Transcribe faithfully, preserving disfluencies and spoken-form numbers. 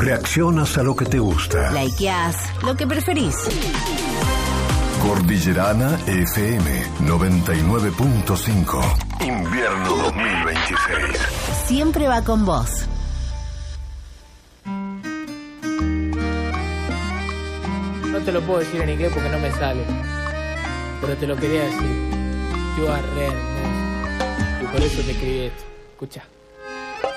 Reaccionas a lo que te gusta. Likeás lo que preferís. Cordillerana F M noventa y nueve punto cinco. Invierno dos mil veintiséis. Siempre va con vos. No te lo puedo decir en inglés porque no me sale, pero te lo quería decir. You are re hermosa. Y por eso te escribí esto. Escucha.